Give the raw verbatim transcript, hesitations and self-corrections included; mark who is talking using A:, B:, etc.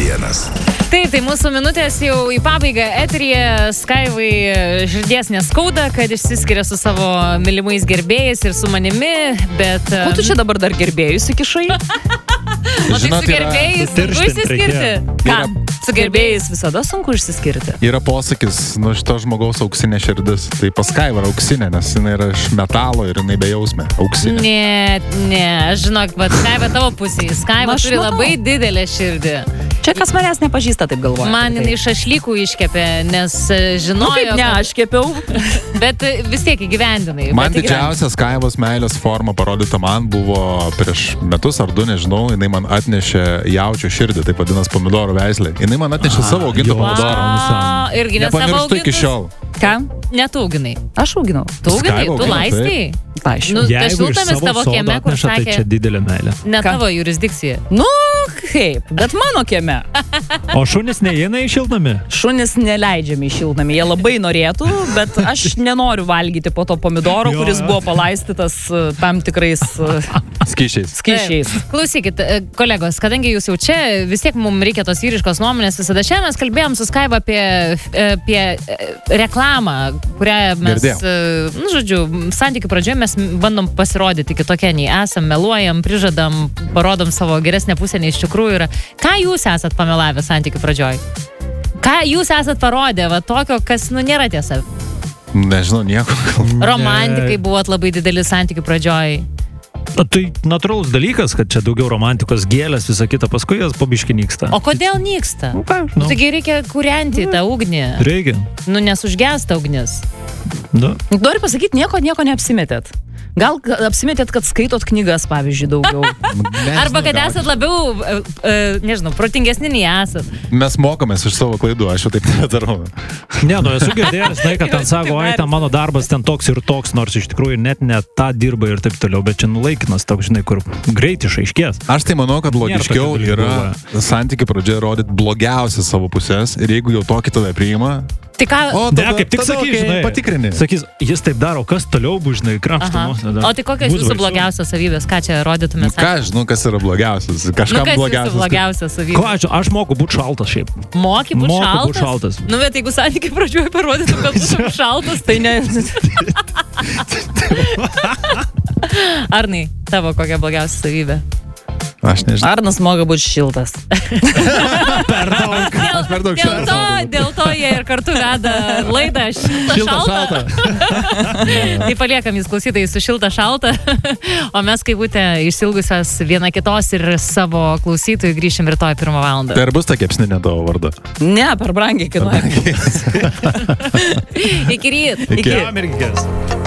A: vienas.
B: Taip, tai mūsų minutės jau į pabaigą eteryje. Skaivai širdies neskauda, kad išsiskiria su savo mylimais gerbėjais ir su manimi, bet...
C: Ko tu čia dabar dar gerbėjus įkišai?
B: O tai su gerbėjais sunku išsiskirti? Ką? Su gerbėjais visada sunku išsiskirti?
D: Yra posakis, nu šito žmogaus auksinė širdis. Tai pas Skaivą yra auksinė, nes jinai yra iš metalo ir jinai bejausmė. Auksinė.
B: Ne, ne, aš žinok, bet Skaiva tavo pusėje. Skaiva turi labai didelę širdį.
C: Čia kas manęs nepažįsta, taip galvoja.
B: Man jinai šašlykų iškepė, nes žinojo...
C: Nu, kaip ne, aš kepiau.
B: Bet vis tiek įgyvendinai.
D: Man didžiausia Skaivos meilės forma parodyta man buvo prieš metus ar du, nežinau, jinai man atnešė jaučio širdį, taip vadinasi pomidorų veislė. Jinai man atnešė ah, savo augintų pomidorų.
B: Irgi ne savo augintus.
D: Iki šiol.
C: Ką?
B: Ne tu auginai.
C: Aš auginau.
B: Tu auginai, tu laistai.
C: Nu,
E: jeigu iš savo sodo atneša, tai čia didelė meilė.
B: Ne tavo jurisdikcija.
C: Nu, kaip, bet mano kieme.
E: O šunis neįeina į šiltnamį?
C: Šunis neleidžiami į šiltnamį. Jie labai norėtų, bet aš nenoriu valgyti po to pomidoro, jo, kuris buvo palaistytas tam tikrais
D: skyšiais.
C: skyšiais.
B: Klausykit, kolegos, kadangi jūs jau čia, vis tiek mums reikia tos vyriškos nuomonės visada. Šiandien mes kalbėjom su Skaiva apie, apie reklamą, kurią mes, Girdėjau. nu, žodžiu, santykių pradžioje mes bandom pasirodyti kitokie, nei esam, meluojam, prižadam, parodom savo geresnę pusę, nei iš tikrųjų yra. Ką jūs esat pamelavę santykių pradžioj? Ką jūs esat parodę, va tokio, kas, nu, nėra tiesa?
D: Nežinau, nieko.
B: Romantikai buvot labai dideli santykių pradžioj.
E: O tai natūralus dalykas, kad čia daugiau romantikos, gėlės, visa kita, paskui jas pabiški nyksta.
B: O kodėl nyksta?
E: Nu, ką,
B: nu. Taigi reikia kūrenti tą ugnį.
E: Reikia.
B: Nu, nes užgesta ugnis.
E: Nu.
C: Noriu pasakyti, nieko, nieko neapsimetėt. Gal apsimetėt, kad skaitot knygas, pavyzdžiui, daugiau.
B: Arba kad esat labiau, uh, nežinau, protingesni nei esat.
D: Mes mokomės iš savo klaidų, aš jau taip nedarau.
E: Ne, nu esu girdėjęs, tai, kad ten sako, ai, ten mano darbas ten toks ir toks, nors iš tikrųjų net ne tą dirba ir taip toliau, bet čia nulaikinas toks, žinai, kur greit išaiškės.
D: Aš tai manau, kad logiškiau yra santykių pradžioje rodyti blogiausias savo pusės ir jeigu jau tokį tave priima,
B: tai ką...
E: O, tada, ne, kaip tik sakys, okay, žinai,
D: patikrini.
E: Sakys, jis taip daro, kas toliau bus, žinai, krapštamos.
B: O tai kokios jūsų blogiausios savybės, ką čia rodytumės?
D: Nu, ką aš žinau, kas yra blogiausias? Kažkam
B: nu, kas
D: blogiausias.
B: Jūsų blogiausias savybės?
E: Ko, aš, aš moku būti šaltas šiaip.
B: Moki būti
E: moku
B: šaltas?
E: Būt šaltas.
B: Nu, bet jeigu santykiai pradžioje parodytum, kad būtum šaltas, tai ne... Arnai, tavo kokia blogiausia savybė?
D: Aš nežinau.
C: Arnas moka būti šiltas.
D: per daug.
B: Dėl,
D: per daug
B: dėl, to, dėl to jie ir kartu veda laidą šiltą,
D: šiltą
B: šaltą. Tai paliekam jūs klausytojai su šiltą, šaltą. O mes kaip būte išsilgusios viena kitos ir savo klausytojų grįšim rytoj pirmą valandą.
D: Tai ar bus ta kepsninė tavo vardu?
C: Ne, per brangiai kainuoja.
B: Iki ryt.
D: Iki.
E: Amerikės.